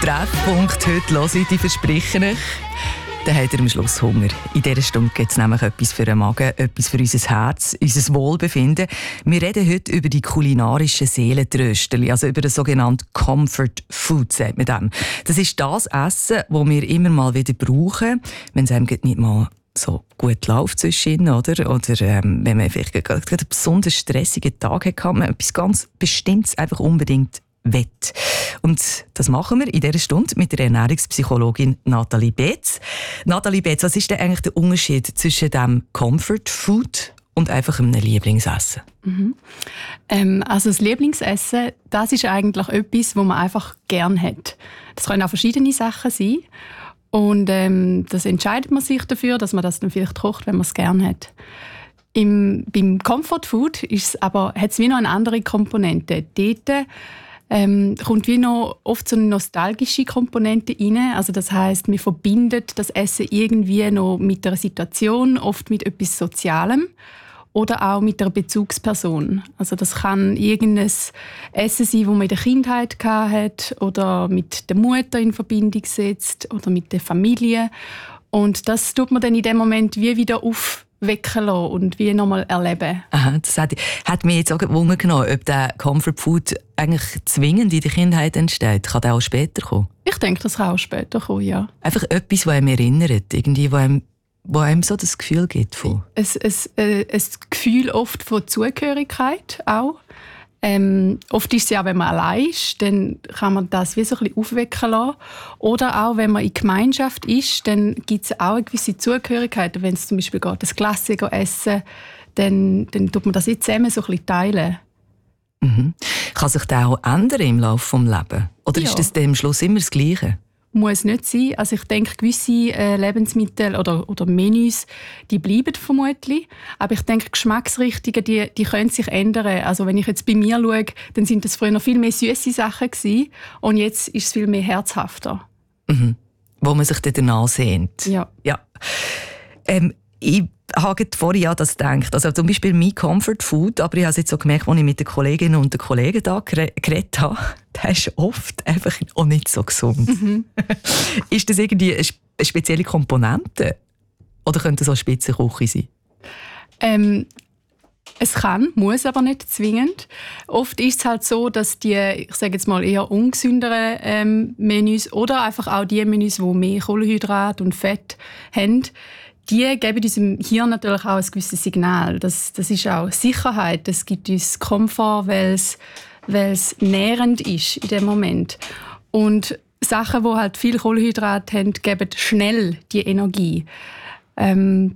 Treffpunkt heute hören, ich verspreche euch. Dann habt ihr am Schluss Hunger. In dieser Stunde gibt es nämlich etwas für den Magen, etwas für unser Herz, unser Wohlbefinden. Wir reden heute über die kulinarischen Seelentrösterli, also über das sogenannte Comfort Food, sagt man dem. Das ist das Essen, das wir immer mal wieder brauchen, wenn es einem nicht mal so gut läuft zwischen, oder wenn man vielleicht gerade einen besonders stressigen Tag hat, kann man etwas ganz Bestimmtes einfach unbedingt wett. Und das machen wir in dieser Stunde mit der Ernährungspsychologin Nathalie Betz. Nathalie Betz, was ist denn eigentlich der Unterschied zwischen dem Comfort Food und einfach einem Lieblingsessen? Also das Lieblingsessen, das ist eigentlich etwas, was man einfach gern hat. Das können auch verschiedene Sachen sein. Und das entscheidet man sich dafür, dass man das dann vielleicht kocht, wenn man es gern hat. Beim Comfort Food hat es wie noch eine andere Komponente. Dort kommt wie noch oft so eine nostalgische Komponente rein. Also das heisst, man verbindet das Essen irgendwie noch mit einer Situation, oft mit etwas Sozialem oder auch mit einer Bezugsperson. Also das kann irgendein Essen sein, das man in der Kindheit hatte oder mit der Mutter in Verbindung setzt oder mit der Familie. Und das tut man dann in dem Moment wie wieder aufwecken lassen und wie nochmal erleben. Aha, das hat mich jetzt auch Wunder genommen, ob der Comfort Food eigentlich zwingend in der Kindheit entsteht. Kann der auch später kommen? Ich denke, das kann auch später kommen, ja. Einfach etwas, das einem erinnert, irgendwie, wo einem so das Gefühl gibt von... Ein Gefühl oft von Zugehörigkeit auch. Oft ist es ja, wenn man allein ist, dann kann man das wie so ein bisschen aufwecken lassen. Oder auch, wenn man in Gemeinschaft ist, dann gibt es auch eine gewisse Zugehörigkeit. Wenn es zum Beispiel geht, das Glas essen, dann tut man das jetzt zusammen so ein bisschen teilen. Mhm. Kann sich das auch ändern im Laufe des Lebens? Oder ist das dann am Schluss immer das Gleiche? Muss nicht sein. Also ich denke, gewisse Lebensmittel oder Menüs, die bleiben vermutlich. Aber ich denke, Geschmacksrichtungen, die können sich ändern. Also wenn ich jetzt bei mir schaue, dann sind das früher noch viel mehr süße Sachen gewesen. Und jetzt ist es viel mehr herzhafter. Mhm. Wo man sich dann danach sehnt. Ja. Ich habe vorhin an das gedacht. Also zum Beispiel mein Comfort Food, aber ich habe es jetzt so gemerkt, als ich mit den Kolleginnen und den Kollegen da geredet habe, der ist oft einfach auch nicht so gesund. Mhm. Ist das irgendwie eine spezielle Komponente? Oder könnte es auch Spitzenküche sein? Es kann, muss aber nicht zwingend. Oft ist es halt so, dass die, ich sage jetzt mal eher ungesünderen Menüs oder einfach auch die Menüs, die mehr Kohlenhydrate und Fett haben, die geben unserem Hirn natürlich auch ein gewisses Signal. Das ist auch Sicherheit. Das gibt uns Komfort, weil es nährend ist in dem Moment. Und Sachen, die halt viel Kohlenhydrate haben, geben schnell die Energie.